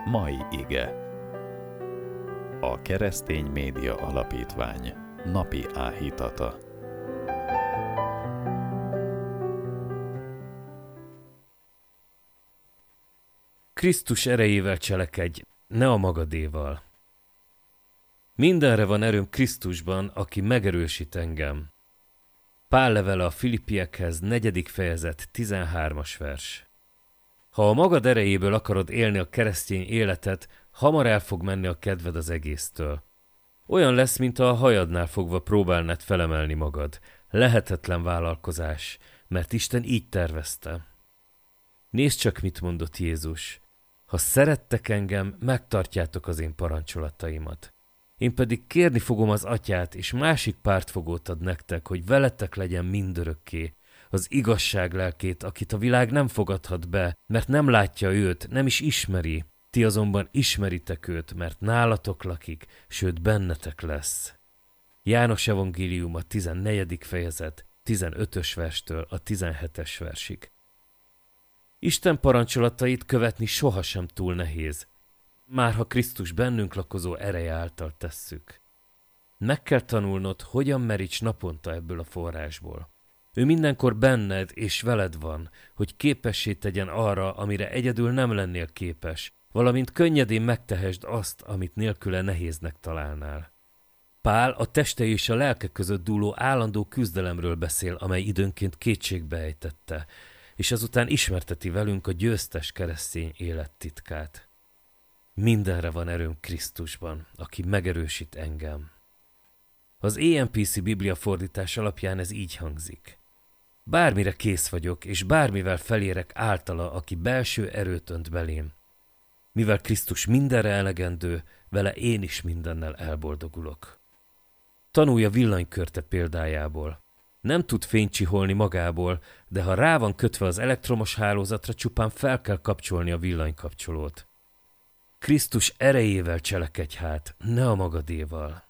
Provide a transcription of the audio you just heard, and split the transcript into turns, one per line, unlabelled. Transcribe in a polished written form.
Mai ige. A Keresztény Média Alapítvány napi áhítata.
Krisztus erejével cselekedj, ne a magadéval. Mindenre van erőm Krisztusban, aki megerősít engem. Pál levele a Filippiekhez, 4. fejezet, 13. vers. Ha a magad erejéből akarod élni a keresztény életet, hamar el fog menni a kedved az egésztől. Olyan lesz, mint a hajadnál fogva próbálnád felemelni magad. Lehetetlen vállalkozás, mert Isten így tervezte. Nézd csak, mit mondott Jézus. Ha szerettek engem, megtartjátok az én parancsolataimat. Én pedig kérni fogom az Atyát, és másik pártfogót ad nektek, hogy veletek legyen mindörökké, az igazság lelkét, akit a világ nem fogadhat be, mert nem látja őt, nem is ismeri. Ti azonban ismeritek őt, mert nálatok lakik, sőt bennetek lesz. János evangéliuma 14. fejezet, 15. verstől a 17. versig. Isten parancsolatait követni sohasem túl nehéz, már ha Krisztus bennünk lakozó ereje által tesszük. Meg kell tanulnod, hogyan meríts naponta ebből a forrásból. Ő mindenkor benned és veled van, hogy képessé tegyen arra, amire egyedül nem lennél képes, valamint könnyedén megtehesd azt, amit nélküle nehéznek találnál. Pál a teste és a lelke között dúló állandó küzdelemről beszél, amely időnként kétségbe ejtette, és azután ismerteti velünk a győztes keresztény élet titkát. Mindenre van erőm Krisztusban, aki megerősít engem. Az EMPC Biblia fordítás alapján ez így hangzik. Bármire kész vagyok, és bármivel felérek általa, aki belső erőt önt belém. Mivel Krisztus mindenre elegendő, vele én is mindennel elboldogulok. Tanulj a villanykörte példájából. Nem tud fényt csiholni magából, de ha rá van kötve az elektromos hálózatra, csupán fel kell kapcsolni a villanykapcsolót. Krisztus erejével cselekedj hát, ne a magadéval.